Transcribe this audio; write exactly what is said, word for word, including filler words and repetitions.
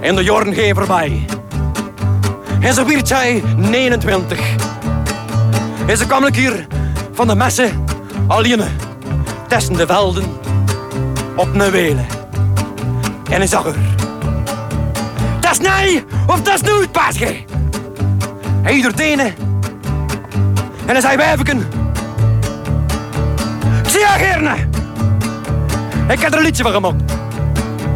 En de jaren gaan voorbij. En zo werd zij negenentwintig. En ze kwam een keer van de messen alleen tussen de velden op een welen. En hij zag haar. Dat is nee of dat is nooit, paasje. Hij doet tenen. En hij zei wijfeken. Ik zie je gerne. Ik heb er een liedje van gemaakt.